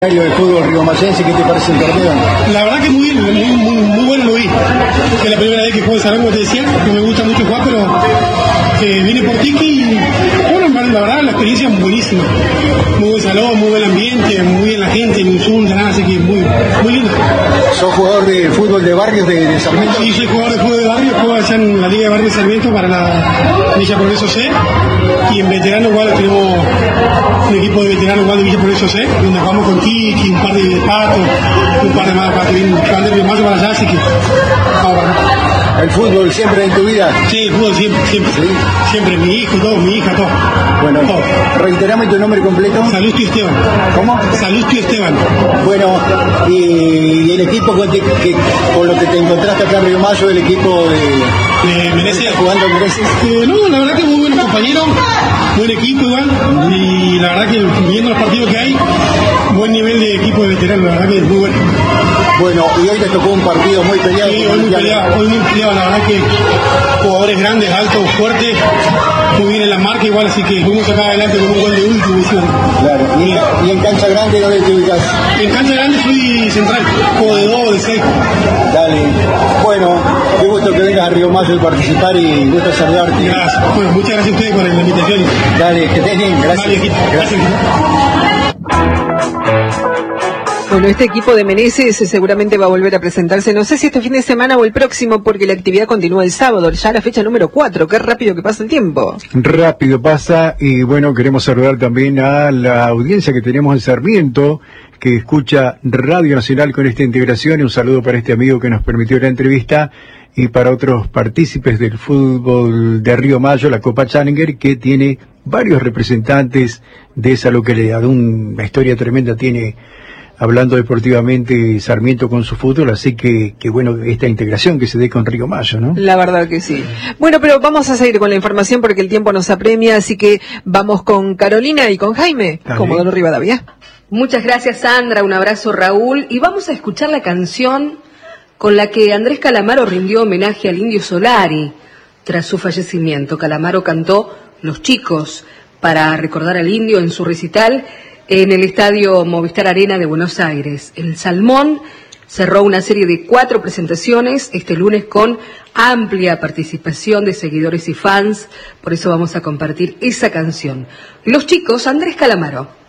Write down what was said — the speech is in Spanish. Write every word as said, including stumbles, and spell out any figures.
del fútbol riomayense, ¿qué te parece el torneo? La verdad que muy, muy, muy, muy bueno lo vi. Es la primera vez que juego en Salón, como te decía, que me gusta mucho jugar, pero que vine por Tiki y bueno, la verdad la experiencia es buenísima. Muy buen salón, muy buen ambiente, muy bien la gente, no insulta, nada, así que muy, muy lindo. ¿Sos jugador de fútbol de barrios de, de Sarmiento? Sí, soy jugador de fútbol de barrio, juego allá en la Liga de Barrio de Sarmiento para la Villa Progreso C, y en veterano igual tenemos un equipo de veteranos igual de Villa Progreso C, donde jugamos con Tiki, un par de patos, un par de más patos, que van de más para allá, así que vamos para acá. ¿El fútbol siempre en tu vida? Sí, el fútbol siempre, siempre, ¿sí? Siempre, mi hijo, todo, mi hija, todo. Bueno, todo. Reiterame tu nombre completo. Salustio Esteban. ¿Cómo? Salustio Esteban. Bueno, y el equipo con, que, que, con lo que te encontraste acá en Río Mayo, el equipo de... ¿De Meneses? ¿Jugando en Meneses? Eh, no, la verdad que muy buenos compañeros, buen equipo igual, y la verdad que viendo los partidos que hay, buen nivel de equipo de veteranos, la verdad que es muy bueno. Bueno, y hoy te tocó un partido muy peleado. Sí, hoy muy peleado, hoy muy peleado, la verdad que jugadores grandes, altos, fuertes, muy bien en la marca igual, así que fuimos acá adelante con un gol de último. Claro, y, y en cancha grande, ¿dónde te ubicas? En cancha grande soy central, juego de dos, de seis. Dale, bueno, qué gusto que vengas a Río Mayo y participar y gusto saludarte. Gracias, bueno, muchas gracias a ustedes por la invitación. Dale, que estés bien, gracias. Vale, gracias. Bueno, este equipo de Meneses seguramente va a volver a presentarse, no sé si este fin de semana o el próximo, porque la actividad continúa el sábado, ya la fecha número cuatro. Qué rápido que pasa el tiempo. Rápido pasa, y bueno, queremos saludar también a la audiencia que tenemos en Sarmiento, que escucha Radio Nacional con esta integración, y un saludo para este amigo que nos permitió la entrevista, y para otros partícipes del fútbol de Río Mayo, la Copa Challenger, que tiene varios representantes de esa localidad. Una historia tremenda tiene, hablando deportivamente, Sarmiento con su fútbol, así que, que bueno, esta integración que se dé con Río Mayo, ¿no? La verdad que sí. Bueno, pero vamos a seguir con la información porque el tiempo nos apremia, así que vamos con Carolina y con Jaime, Comodoro Rivadavia. Muchas gracias, Sandra, un abrazo, Raúl, y vamos a escuchar la canción con la que Andrés Calamaro rindió homenaje al Indio Solari tras su fallecimiento. Calamaro cantó Los Chicos para recordar al Indio en su recital en el Estadio Movistar Arena de Buenos Aires. El Salmón cerró una serie de cuatro presentaciones este lunes con amplia participación de seguidores y fans, por eso vamos a compartir esa canción. Los Chicos, Andrés Calamaro.